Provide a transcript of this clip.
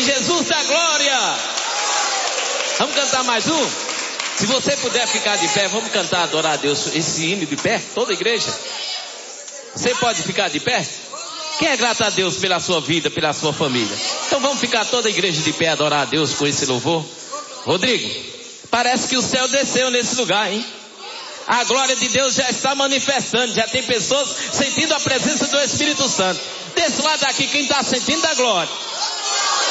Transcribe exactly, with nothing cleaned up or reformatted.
Esse Jesus da glória. Vamos cantar mais um? Se você puder ficar de pé, vamos cantar, adorar a Deus, esse hino de pé, toda a igreja. Você pode ficar de pé? Quem é grato a Deus pela sua vida, pela sua família? Então vamos ficar toda a igreja de pé, adorar a Deus com esse louvor. Rodrigo, parece que o céu desceu nesse lugar, hein? A glória de Deus já está manifestando, já tem pessoas sentindo a presença do Espírito Santo. Desse lado aqui, quem está sentindo a glória?